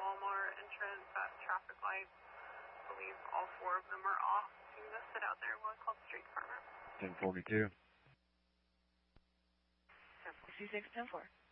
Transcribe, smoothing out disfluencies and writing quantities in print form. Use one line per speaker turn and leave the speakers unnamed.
Walmart entrance at traffic lights. I believe all 4 of them are off. You can just sit out there while I call the street department.
1042.
1046, 10-4.